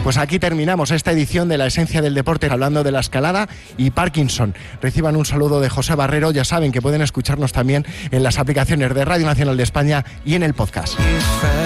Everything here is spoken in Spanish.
Pues aquí terminamos esta edición de La Esencia del Deporte, hablando de la escalada y Parkinson. Reciban un saludo de José Barrero. Ya saben que pueden escucharnos también en las aplicaciones de Radio Nacional de España y en el podcast.